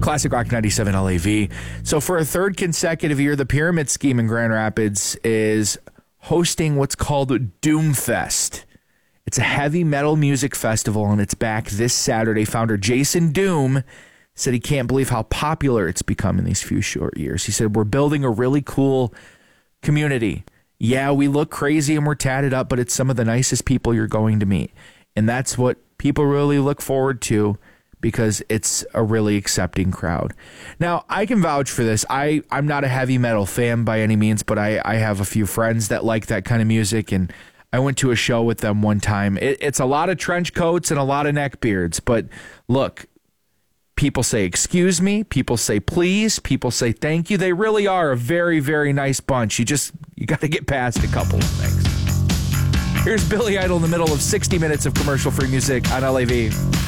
Classic Rock 97 LAV. So for a third consecutive year, the Pyramid Scheme in Grand Rapids is hosting what's called Doomfest. It's a heavy metal music festival, and it's back this Saturday. Founder Jason Doom said he can't believe how popular it's become in these few short years. He said, we're building a really cool community. Yeah, we look crazy and we're tatted up, but it's some of the nicest people you're going to meet. And that's what people really look forward to, because it's a really accepting crowd. Now, I can vouch for this. I'm not a heavy metal fan by any means, but I have a few friends that like that kind of music, and I went to a show with them one time. It's a lot of trench coats and a lot of neck beards, but look, people say excuse me, people say please, people say thank you. They really are a very, very nice bunch. You got to get past a couple of things. Here's Billy Idol in the middle of 60 minutes of commercial-free music on LAV.